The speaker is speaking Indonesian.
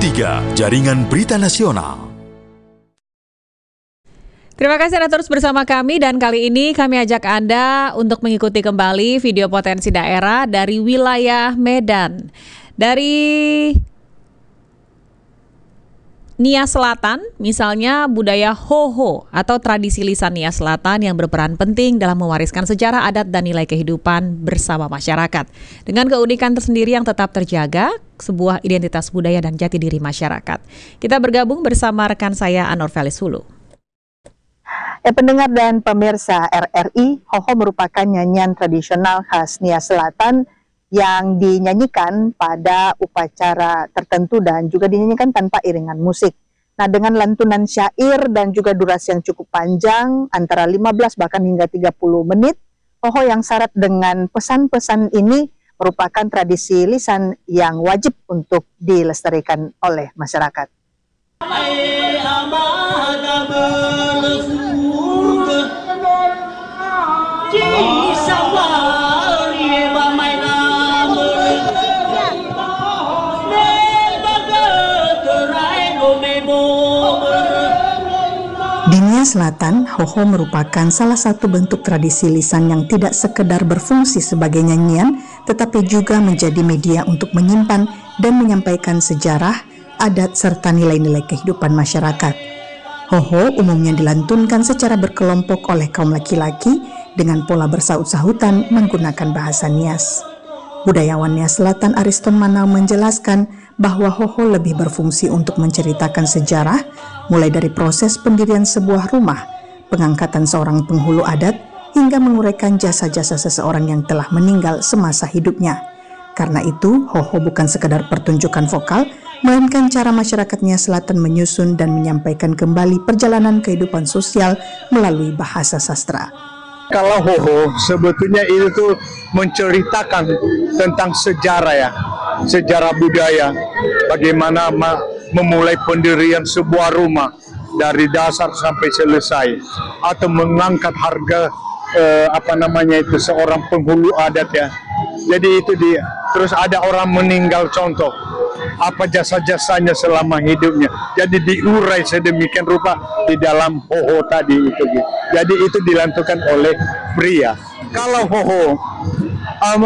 3, Jaringan Berita Nasional. Terima kasih Anda terus bersama kami, dan kali ini kami ajak Anda untuk mengikuti kembali video potensi daerah dari wilayah Medan. Dari Nia Selatan, misalnya budaya Hoho atau tradisi lisan Nia Selatan yang berperan penting dalam mewariskan sejarah adat dan nilai kehidupan bersama masyarakat. Dengan keunikan tersendiri yang tetap terjaga, sebuah identitas budaya dan jati diri masyarakat. Kita bergabung bersama rekan saya Anor Felis Hulu. Pendengar dan pemirsa RRI, Hoho merupakan nyanyian tradisional khas Nia Selatan yang dinyanyikan pada upacara tertentu dan juga dinyanyikan tanpa iringan musik. Nah, dengan lantunan syair dan juga durasi yang cukup panjang, antara 15 bahkan hingga 30 menit, Hoho yang syarat dengan pesan-pesan ini merupakan tradisi lisan yang wajib untuk dilestarikan oleh masyarakat. Di Nia Selatan, Hoho merupakan salah satu bentuk tradisi lisan yang tidak sekedar berfungsi sebagai nyanyian, tetapi juga menjadi media untuk menyimpan dan menyampaikan sejarah, adat, serta nilai-nilai kehidupan masyarakat. Hoho umumnya dilantunkan secara berkelompok oleh kaum laki-laki dengan pola bersaut-sahutan menggunakan bahasa Nias. Budayawan Nia Selatan Ariston Manau menjelaskan bahwa Hoho lebih berfungsi untuk menceritakan sejarah, mulai dari proses pendirian sebuah rumah, pengangkatan seorang penghulu adat, hingga menguraikan jasa-jasa seseorang yang telah meninggal semasa hidupnya. Karena itu, Hoho bukan sekadar pertunjukan vokal, melainkan cara masyarakat Nia Selatan menyusun dan menyampaikan kembali perjalanan kehidupan sosial melalui bahasa sastra. Kalau Hoho sebetulnya itu menceritakan tentang sejarah ya, sejarah budaya, bagaimana memulai pendirian sebuah rumah dari dasar sampai selesai, atau mengangkat harga seorang penghulu adat ya. Jadi itu dia. Terus ada orang meninggal, contoh apa jasa-jasanya selama hidupnya. Jadi diurai sedemikian rupa di dalam Hoho tadi itu. Jadi itu dilantunkan oleh pria. Kalau Hoho